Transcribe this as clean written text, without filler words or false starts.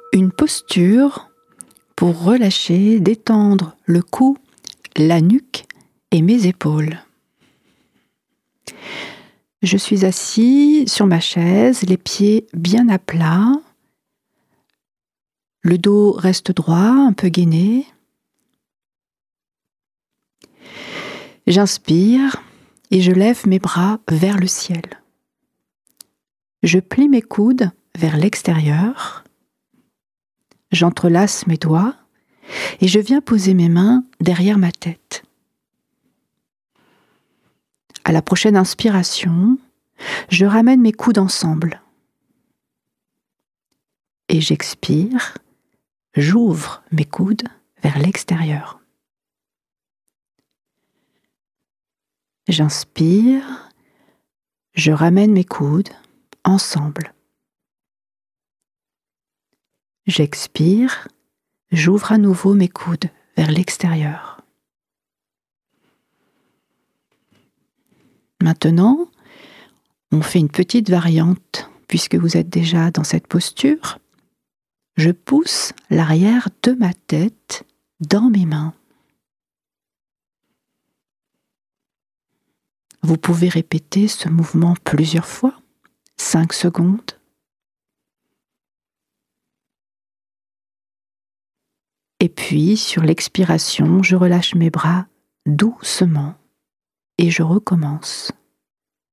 Une posture pour relâcher, détendre le cou, la nuque et mes épaules. Je suis assis sur ma chaise, les pieds bien à plat. Le dos reste droit, un peu gainé. J'inspire et je lève mes bras vers le ciel. Je plie mes coudes vers l'extérieur. J'entrelace mes doigts et je viens poser mes mains derrière ma tête. À la prochaine inspiration, je ramène mes coudes ensemble. Et j'expire, j'ouvre mes coudes vers l'extérieur. J'inspire, je ramène mes coudes ensemble. J'expire, j'ouvre à nouveau mes coudes vers l'extérieur. Maintenant, on fait une petite variante puisque vous êtes déjà dans cette posture. Je pousse l'arrière de ma tête dans mes mains. Vous pouvez répéter ce mouvement plusieurs fois, 5 secondes. Et puis, sur l'expiration, je relâche mes bras doucement et je recommence.